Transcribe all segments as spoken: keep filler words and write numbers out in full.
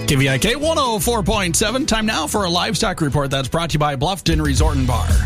K V I K one oh four point seven. Time now for a livestock report that's brought to you by Bluffton Resort and Bar.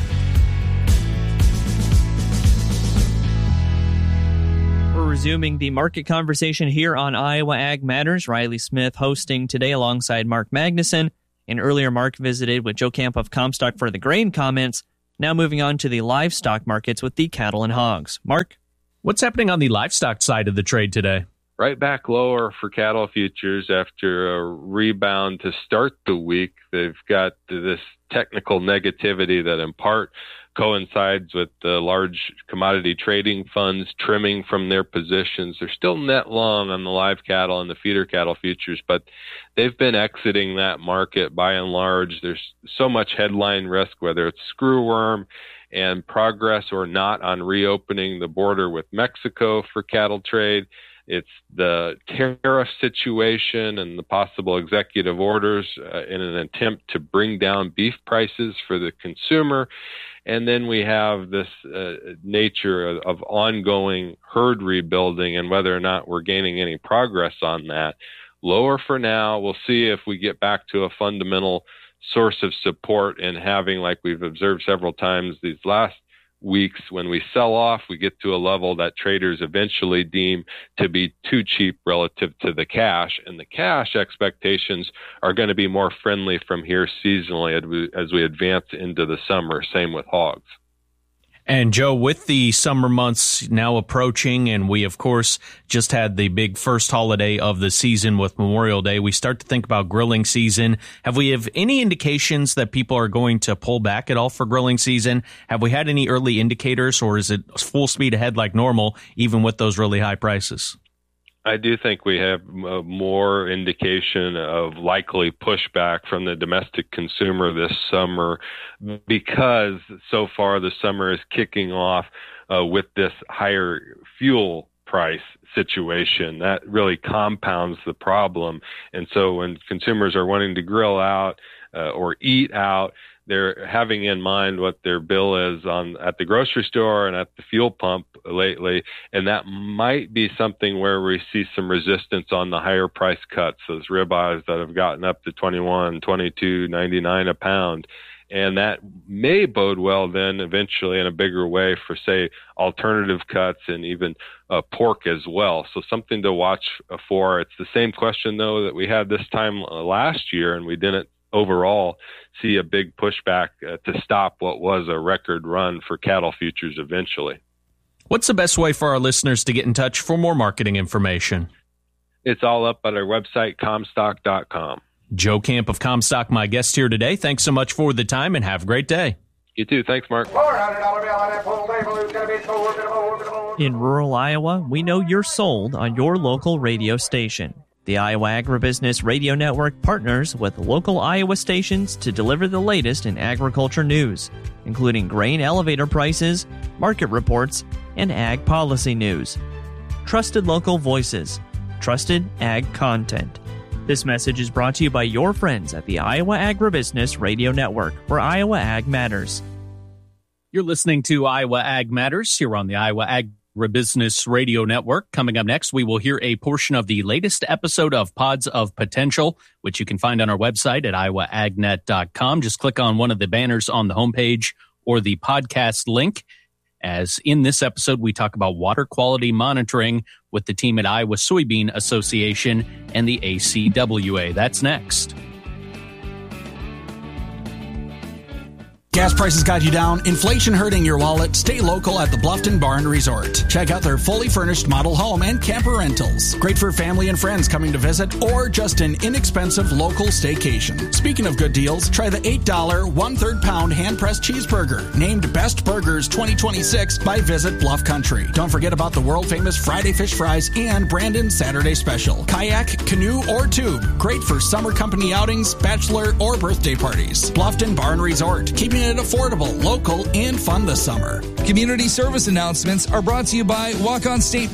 We're resuming the market conversation here on Iowa Ag Matters. Riley Smith hosting today alongside Mark Magnuson. And earlier, Mark visited with Joe Camp of Comstock for the grain comments. Now moving on to the livestock markets with the cattle and hogs. Mark? What's happening on the livestock side of the trade today? Right back lower for cattle futures after a rebound to start the week. They've got this technical negativity that in part coincides with the large commodity trading funds trimming from their positions. They're still net long on the live cattle and the feeder cattle futures, but they've been exiting that market by and large. There's so much headline risk, whether it's screwworm and progress or not on reopening the border with Mexico for cattle trade. It's the tariff situation and the possible executive orders uh, in an attempt to bring down beef prices for the consumer. And then we have this uh, nature of, of ongoing herd rebuilding and whether or not we're gaining any progress on that. Lower for now. We'll see if we get back to a fundamental source of support and having, like we've observed several times these last weeks, when we sell off, we get to a level that traders eventually deem to be too cheap relative to the cash, and the cash expectations are going to be more friendly from here seasonally as we, as we advance into the summer. Same with hogs. And Joe, with the summer months now approaching, and we, of course, just had the big first holiday of the season with Memorial Day, we start to think about grilling season. Have we have any indications that people are going to pull back at all for grilling season? Have we had any early indicators, or is it full speed ahead like normal, even with those really high prices? I do think we have uh, more indication of likely pushback from the domestic consumer this summer because so far the summer is kicking off uh, with this higher fuel price situation. That really compounds the problem. And so when consumers are wanting to grill out uh, or eat out, they're having in mind what their bill is on at the grocery store and at the fuel pump lately, and that might be something where we see some resistance on the higher price cuts, those ribeyes that have gotten up to twenty-one, twenty-two ninety-nine a pound. And that may bode well then eventually in a bigger way for, say, alternative cuts and even uh, pork as well. So something to watch for. It's the same question, though, that we had this time last year, and we didn't overall see a big pushback uh, to stop what was a record run for cattle futures eventually. What's the best way for our listeners to get in touch for more marketing information? It's all up at our website, comstock dot com. Joe Camp of Comstock, my guest here today. Thanks so much for the time and have a great day. You too. Thanks, Mark. In rural Iowa, we know you're sold on your local radio station. The Iowa Agribusiness Radio Network partners with local Iowa stations to deliver the latest in agriculture news, including grain elevator prices, market reports, and ag policy news. Trusted local voices, trusted ag content. This message is brought to you by your friends at the Iowa Agribusiness Radio Network, where Iowa Ag matters. You're listening to Iowa Ag Matters here on the Iowa Agribusiness Radio Network. Coming up next, we will hear a portion of the latest episode of Pods of Potential, which you can find on our website at iowa ag net dot com. Just click on one of the banners on the homepage or the podcast link. As in this episode, we talk about water quality monitoring with the team at Iowa Soybean Association and the A C W A. That's next. Gas prices got you down, inflation hurting your wallet. Stay local at the Bluffton Barn Resort. Check out their fully furnished model home and camper rentals. Great for family and friends coming to visit or just an inexpensive local staycation. Speaking of good deals, try the eight dollars one-third pound hand-pressed cheeseburger, named Best Burgers twenty twenty-six by Visit Bluff Country. Don't forget about the world-famous Friday fish fries and Brandon's Saturday special. Kayak, canoe, or tube. Great for summer company outings, bachelor, or birthday parties. Bluffton Barn Resort. Keeping it affordable, local, and fun this summer. Community service announcements are brought to you by Walk-On State Bank.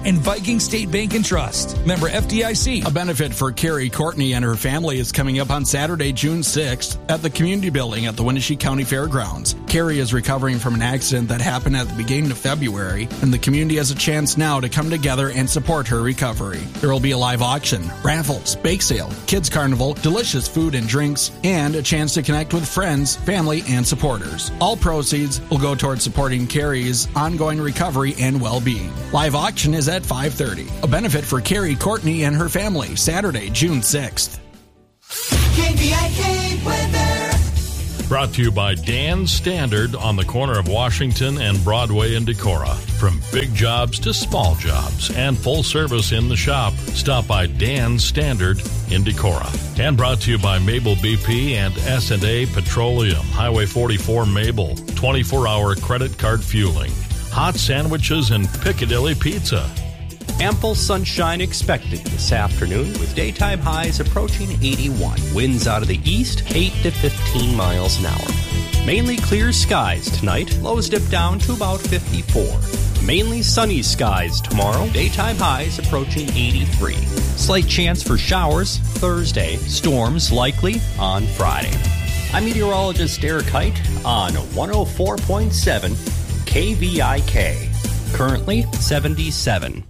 and Viking State Bank and Trust. Member F D I C. A benefit for Carrie Courtney and her family is coming up on Saturday, June sixth at the Community Building at the Winnebago County Fairgrounds. Carrie is recovering from an accident that happened at the beginning of February, and the community has a chance now to come together and support her recovery. There will be a live auction, raffles, bake sale, kids carnival, delicious food and drinks, and a chance to connect with friends, family, and supporters. All proceeds will go towards supporting Carrie's ongoing recovery and well-being. Live auction is at five thirty. A benefit for Carrie Courtney and her family, Saturday, June sixth. K V I K weather. Brought to you by Dan Standard on the corner of Washington and Broadway in Decorah. From big jobs to small jobs and full service in the shop, stop by Dan Standard in Decorah. And brought to you by Mabel B P and S and A Petroleum, Highway forty-four Mabel, twenty-four hour credit card fueling, hot sandwiches and Piccadilly Pizza. Ample sunshine expected this afternoon with daytime highs approaching eighty-one. Winds out of the east, eight to fifteen miles an hour. Mainly clear skies tonight. Lows dip down to about fifty-four. Mainly sunny skies tomorrow. Daytime highs approaching eighty-three. Slight chance for showers Thursday. Storms likely on Friday. I'm meteorologist Derek Height on one oh four point seven K V I K. Currently seventy-seven.